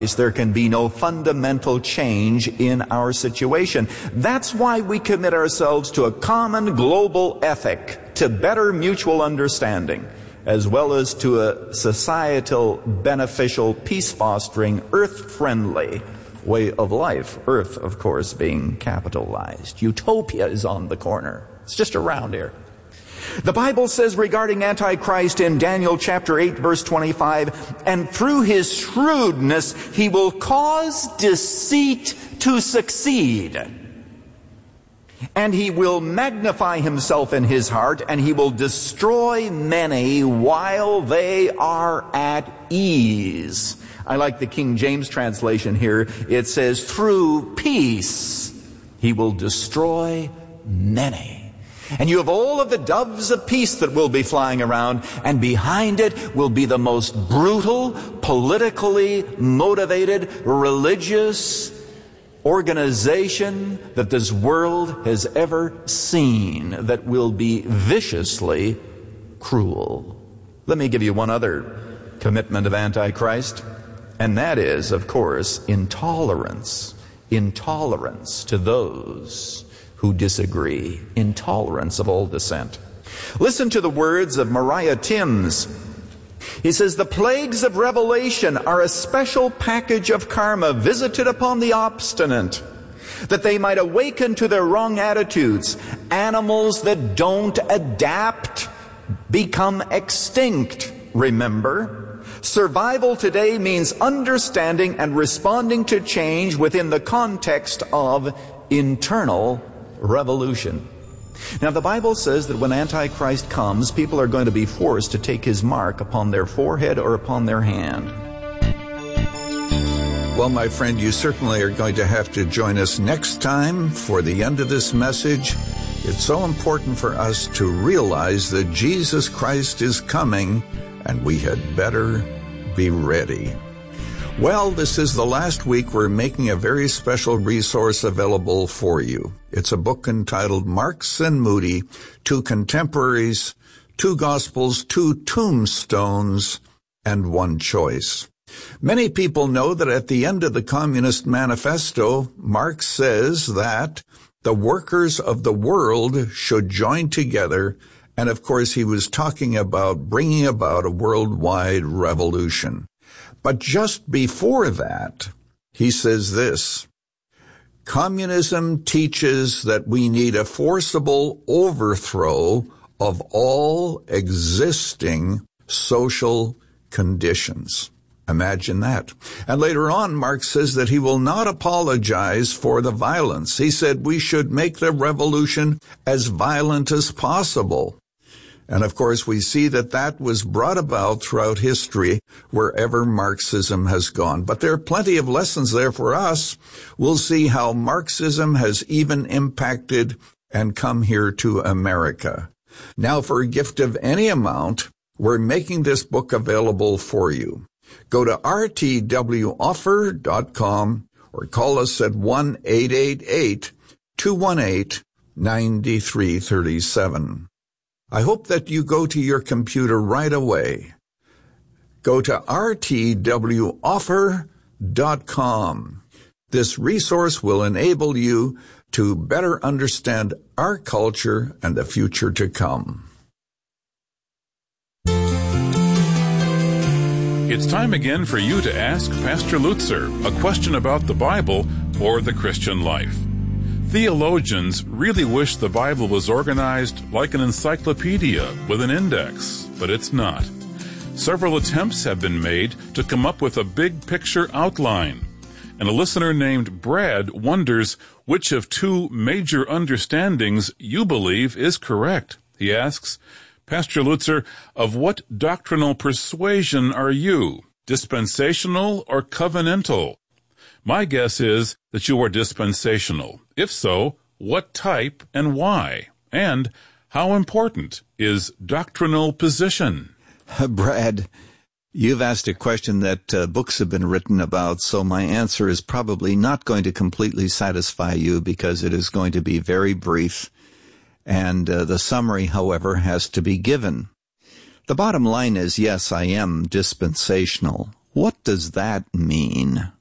there can be no fundamental change in our situation. That's why we commit ourselves to a common global ethic, to better mutual understanding, as well as to a societal, beneficial, peace-fostering, earth-friendly way of life. Earth, of course, being capitalized. Utopia is on the corner. It's just around here. The Bible says regarding Antichrist in Daniel chapter 8, verse 25, and through his shrewdness he will cause deceit to succeed. And he will magnify himself in his heart, and he will destroy many while they are at ease. I like the King James translation here. It says, through peace he will destroy many. And you have all of the doves of peace that will be flying around, and behind it will be the most brutal, politically motivated, religious organization that this world has ever seen, that will be viciously cruel. Let me give you one other commitment of Antichrist, and that is, of course, intolerance. Intolerance to those who disagree. Intolerance of all dissent. Listen to the words of Mariah Timms. He says, the plagues of Revelation are a special package of karma visited upon the obstinate, that they might awaken to their wrong attitudes. Animals that don't adapt become extinct, remember. Survival today means understanding and responding to change within the context of internal revolution. Now, the Bible says that when Antichrist comes, people are going to be forced to take his mark upon their forehead or upon their hand. Well, my friend, you certainly are going to have to join us next time for the end of this message. It's so important for us to realize that Jesus Christ is coming, and we had better be ready. Well, this is the last week we're making a very special resource available for you. It's a book entitled Marks and Moody, Two Contemporaries, Two Gospels, Two Tombstones, and One Choice. Many people know that at the end of the Communist Manifesto, Marx says that the workers of the world should join together, and of course he was talking about bringing about a worldwide revolution. But just before that, he says this: communism teaches that we need a forcible overthrow of all existing social conditions. Imagine that. And later on, Marx says that he will not apologize for the violence. He said we should make the revolution as violent as possible. And of course, we see that that was brought about throughout history wherever Marxism has gone. But there are plenty of lessons there for us. We'll see how Marxism has even impacted and come here to America. Now, for a gift of any amount, we're making this book available for you. Go to rtwoffer.com or call us at 1-888-218-9337. I hope that you go to your computer right away. Go to rtwoffer.com. This resource will enable you to better understand our culture and the future to come. It's time again for you to ask Pastor Lutzer a question about the Bible or the Christian life. Theologians really wish the Bible was organized like an encyclopedia with an index, but it's not. Several attempts have been made to come up with a big picture outline, and a listener named Brad wonders which of two major understandings you believe is correct. He asks, Pastor Lutzer, of what doctrinal persuasion are you, dispensational or covenantal? My guess is that you are dispensational. If so, what type and why? And how important is doctrinal position? Brad, you've asked a question that books have been written about, so my answer is probably not going to completely satisfy you because it is going to be very brief, and the summary, however, has to be given. The bottom line is, yes, I am dispensational. What does that mean?